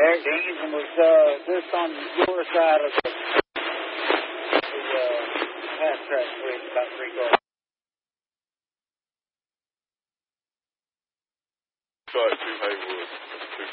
Eric Deans, and was this on your side of the half track switch, about 3 cars? Shot 2 Haywood.